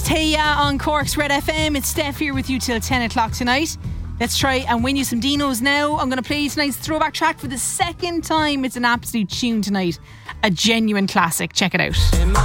Taya on Cork's Red FM. It's Steph here with you till 10 o'clock tonight. Let's try and win you some Dinos now. I'm going to play you tonight's throwback track for the second time. It's an absolute tune tonight. A genuine classic. Check it out.